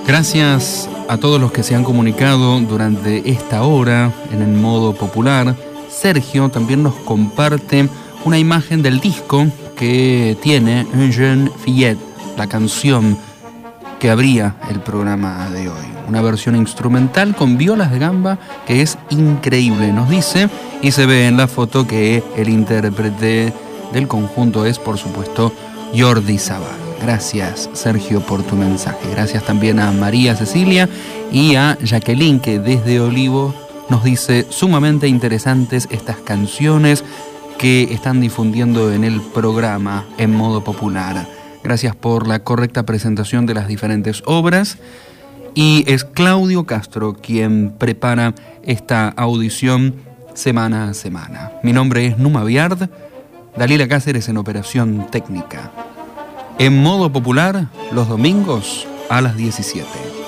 Gracias a todos los que se han comunicado durante esta hora en el modo popular. Sergio también nos comparte una imagen del disco que tiene Un Jeune Fillet, la canción que abría el programa de hoy. Una versión instrumental con violas de gamba que es increíble, nos dice, y se ve en la foto que el intérprete del conjunto es, por supuesto, Jordi Sabal. Gracias, Sergio, por tu mensaje. Gracias también a María Cecilia y a Jacqueline, que desde Olivo nos dice sumamente interesantes estas canciones que están difundiendo en el programa en modo popular. Gracias por la correcta presentación de las diferentes obras. Y es Claudio Castro quien prepara esta audición semana a semana. Mi nombre es Numa Biard, Dalila Cáceres en operación técnica. En modo popular, los domingos a las 17.